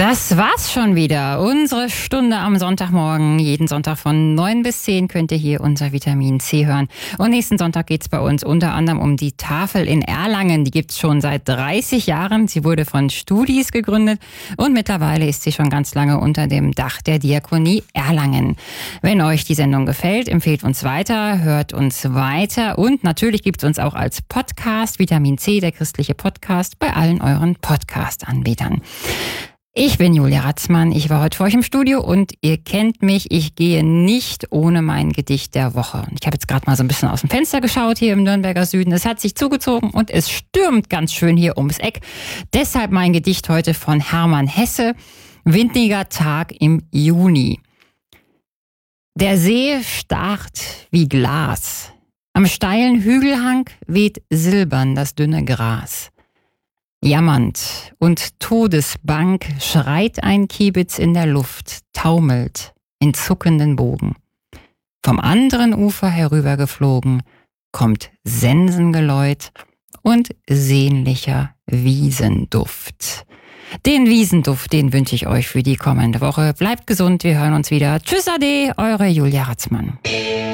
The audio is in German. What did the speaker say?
Das war's schon wieder. Unsere Stunde am Sonntagmorgen. Jeden Sonntag von 9 bis 10 könnt ihr hier unser Vitamin C hören. Und nächsten Sonntag geht's bei uns unter anderem um die Tafel in Erlangen. Die gibt's schon seit 30 Jahren. Sie wurde von Studis gegründet und mittlerweile ist sie schon ganz lange unter dem Dach der Diakonie Erlangen. Wenn euch die Sendung gefällt, empfehlt uns weiter, hört uns weiter und natürlich gibt's uns auch als Podcast, Vitamin C, der christliche Podcast, bei allen euren Podcast-Anbietern. Ich bin Julia Ratzmann, ich war heute für euch im Studio und ihr kennt mich, ich gehe nicht ohne mein Gedicht der Woche. Ich habe jetzt gerade mal so ein bisschen aus dem Fenster geschaut hier im Nürnberger Süden. Es hat sich zugezogen und es stürmt ganz schön hier ums Eck. Deshalb mein Gedicht heute von Hermann Hesse, Windiger Tag im Juni. Der See starrt wie Glas. Am steilen Hügelhang weht silbern das dünne Gras. Jammernd und todesbang schreit ein Kiebitz in der Luft, taumelt in zuckenden Bogen. Vom anderen Ufer herübergeflogen kommt Sensengeläut und sehnlicher Wiesenduft. Den Wiesenduft, den wünsche ich euch für die kommende Woche. Bleibt gesund, wir hören uns wieder. Tschüss, ade, eure Julia Ratzmann.